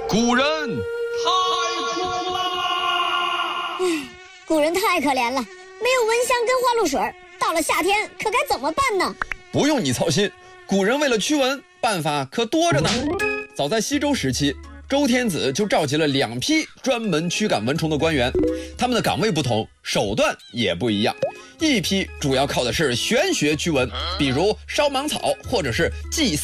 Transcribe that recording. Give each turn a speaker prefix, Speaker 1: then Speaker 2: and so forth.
Speaker 1: 古人
Speaker 2: 太苦了。
Speaker 3: 古人太可怜了，没有蚊香跟花露水，到了夏天可该怎么办呢？
Speaker 1: 不用你操心，古人为了驱蚊，办法可多着呢。早在西周时期，周天子就召集了2批专门驱赶蚊虫的官员，他们的岗位不同，手段也不一样。一批主要靠的是玄学驱蚊，比如烧芒草或者是祭祀